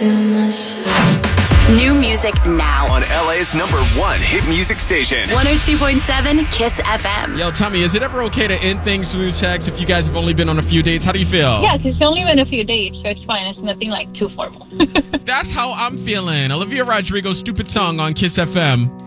New music now on LA's #1 hit music station. 102.7 Kiss FM. Yo, Tommy, is it ever okay to end things through text if you guys have only been on a few dates? How do you feel? Yes, it's only been a few days, so it's fine. It's nothing like too formal. That's how I'm feeling. Olivia Rodrigo's Stupid Song on Kiss FM.